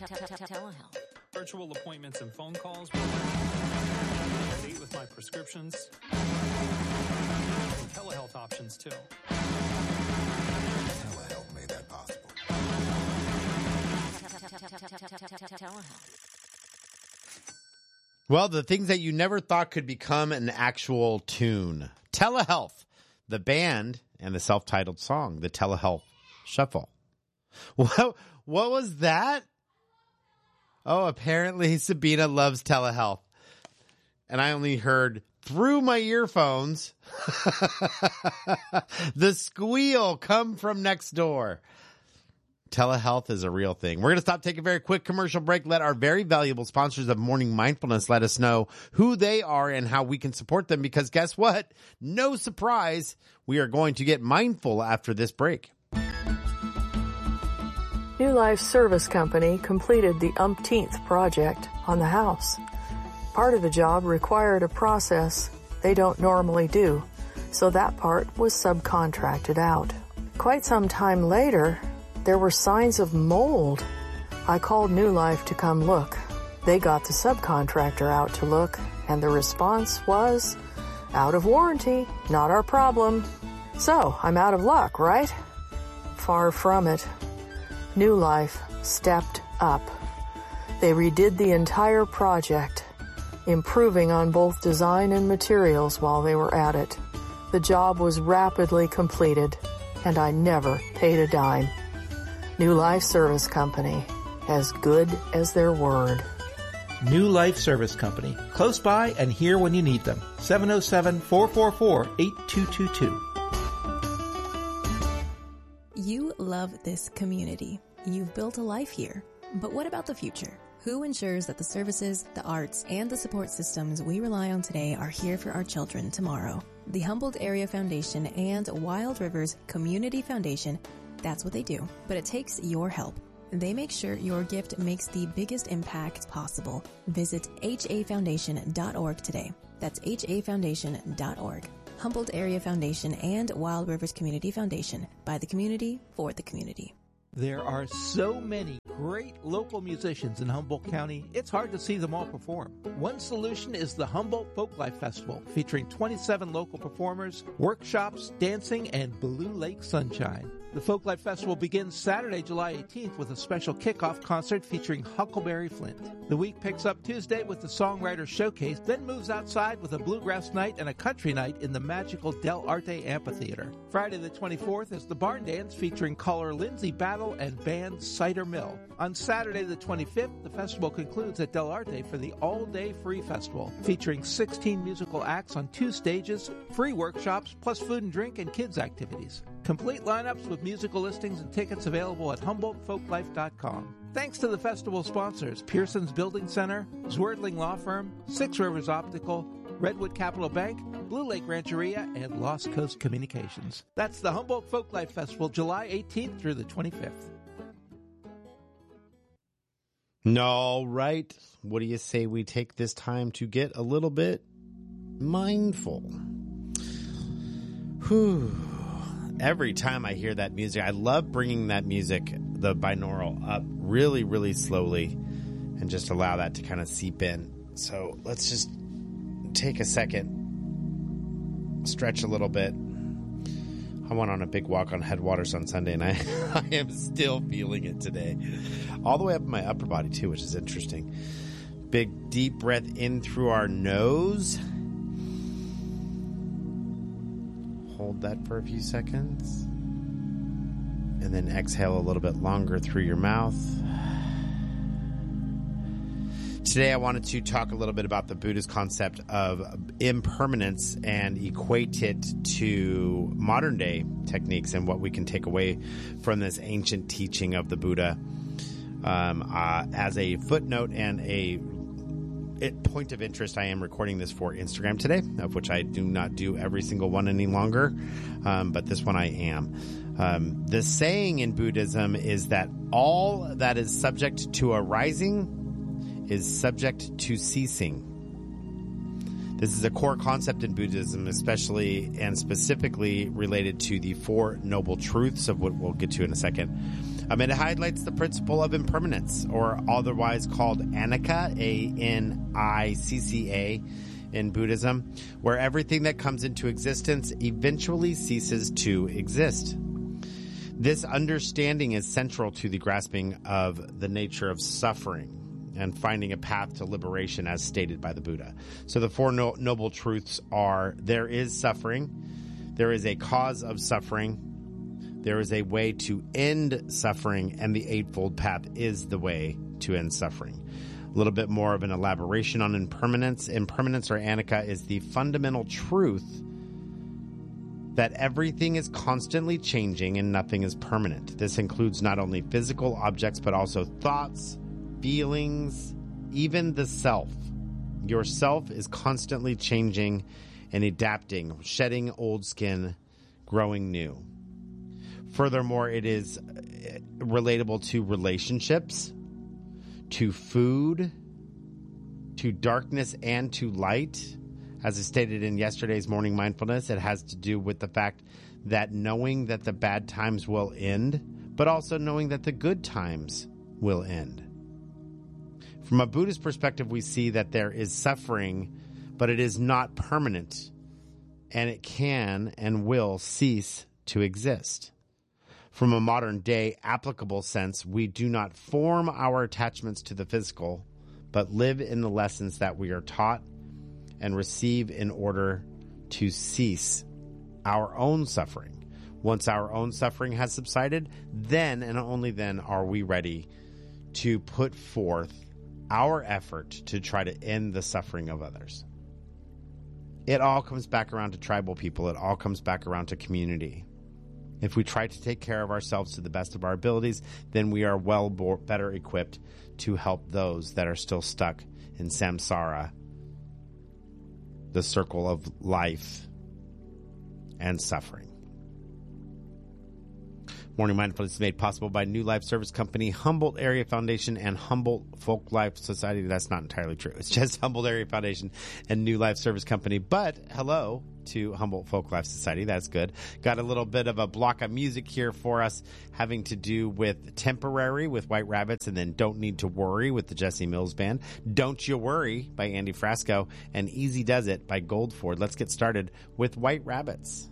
Telehealth. Virtual appointments and phone calls. Date with my prescriptions. And telehealth options too. Telehealth made that possible. Telehealth. Well, the things that you never thought could become an actual tune. Telehealth, the band, and the self-titled song, the Telehealth Shuffle. What was that? Oh, apparently Sabina loves telehealth. And I only heard through my earphones the squeal come from next door. Telehealth is a real thing. We're going to stop, take a very quick commercial break. Let our very valuable sponsors of Morning Mindfulness let us know who they are and how we can support them. Because guess what? No surprise, we are going to get mindful after this break. New Life Service Company completed the umpteenth project on the house. Part of the job required a process they don't normally do, so that part was subcontracted out. Quite some time later, there were signs of mold. I called New Life to come look. They got the subcontractor out to look, and the response was, "Out of warranty, not our problem." So, I'm out of luck, right? Far from it. New Life stepped up. They redid the entire project, improving on both design and materials while they were at it. The job was rapidly completed, and I never paid a dime. New Life Service Company, as good as their word. New Life Service Company, close by and here when you need them. 707-444-8222. You love this community. You've built a life here. But what about the future? Who ensures that the services, the arts, and the support systems we rely on today are here for our children tomorrow? The Humboldt Area Foundation and Wild Rivers Community Foundation, that's what they do. But it takes your help. They make sure your gift makes the biggest impact possible. Visit hafoundation.org today. That's hafoundation.org. Humboldt Area Foundation and Wild Rivers Community Foundation, by the community, for the community. There are so many great local musicians in Humboldt County, it's hard to see them all perform. One solution is the Humboldt Folklife Festival, featuring 27 local performers, workshops, dancing, and Blue Lake Sunshine. The Folklife Festival begins Saturday, July 18th with a special kickoff concert featuring Huckleberry Flint. The week picks up Tuesday with the Songwriter Showcase, then moves outside with a bluegrass night and a country night in the magical Del Arte Amphitheater. Friday the 24th is the Barn Dance featuring caller Lindsay Battle and band Cider Mill. On Saturday the 25th, the festival concludes at Del Arte for the all-day free festival, featuring 16 musical acts on 2 stages, free workshops, plus food and drink and kids activities. Complete lineups with musical listings and tickets available at HumboldtFolklife.com. Thanks to the festival sponsors, Pearson's Building Center, Zwerdling Law Firm, Six Rivers Optical, Redwood Capital Bank, Blue Lake Rancheria, and Lost Coast Communications. That's the Humboldt Folklife Festival, July 18th through the 25th. All right. What do you say we take this time to get a little bit mindful? Whew. Every time I hear that music, I love bringing that music, the binaural, up really, really slowly and just allow that to kind of seep in. So let's just take a second, stretch a little bit. I went on a big walk on Headwaters on Sunday, and I am still feeling it today. All the way up in my upper body, too, which is interesting. Big, deep breath in through our nose. Hold that for a few seconds. And then exhale a little bit longer through your mouth. Today I wanted to talk a little bit about the Buddhist concept of impermanence and equate it to modern day techniques and what we can take away from this ancient teaching of the Buddha. As a footnote and a point of interest, I am recording this for Instagram today, of which I do not do every single one any longer, but this one I am. The saying in Buddhism is that all that is subject to arising is subject to ceasing. This is a core concept in Buddhism, especially and specifically related to the Four Noble Truths, of what we'll get to in a second. It highlights the principle of impermanence, or otherwise called Anicca, A-N-I-C-C-A, in Buddhism, where everything that comes into existence eventually ceases to exist. This understanding is central to the grasping of the nature of suffering and finding a path to liberation as stated by the Buddha. So the Four Noble Truths are: there is suffering, there is a cause of suffering, there is a way to end suffering, and the Eightfold Path is the way to end suffering. A little bit more of an elaboration on impermanence. Impermanence, or Anicca, is the fundamental truth that everything is constantly changing and nothing is permanent. This includes not only physical objects, but also thoughts, feelings, even the self. Your self is constantly changing and adapting, shedding old skin, growing new. Furthermore, it is relatable to relationships, to food, to darkness, and to light. As I stated in yesterday's morning mindfulness, it has to do with the fact that knowing that the bad times will end, but also knowing that the good times will end. From a Buddhist perspective, we see that there is suffering, but it is not permanent, and it can and will cease to exist. From a modern day applicable sense, we do not form our attachments to the physical, but live in the lessons that we are taught and receive in order to cease our own suffering. Once our own suffering has subsided, then and only then are we ready to put forth our effort to try to end the suffering of others. It all comes back around to tribal people. It all comes back around to community. If we try to take care of ourselves to the best of our abilities, then we are better equipped to help those that are still stuck in samsara, the circle of life and suffering. Morning Mindfulness is made possible by New Life Service Company, Humboldt Area Foundation, and Humboldt Folk Life Society. That's not entirely true. It's just Humboldt Area Foundation and New Life Service Company. But hello to Humboldt Folk Life Society. That's good. Got a little bit of a block of music here for us having to do with Temporary with White Rabbits, and then Don't Need to Worry with the Jesse Mills Band. Don't You Worry by Andy Frasco, and Easy Does It by Goldford. Let's get started with White Rabbits.